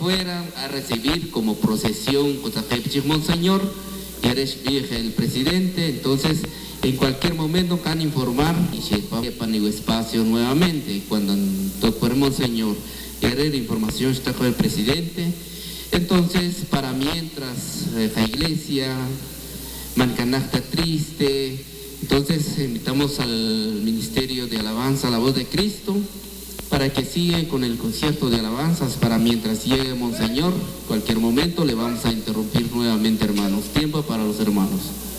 fuera a recibir como procesión Monseñor, y eres el presidente. Entonces en cualquier momento van a informar y para el espacio nuevamente cuando toque Monseñor y información está con el presidente. Entonces para mientras la iglesia mancanasta triste, entonces invitamos al Ministerio de Alabanza, la Voz de Cristo, para que sigan con el concierto de alabanzas para mientras llegue Monseñor. Cualquier momento le vamos a interrumpir nuevamente, hermanos. Tiempo para los hermanos.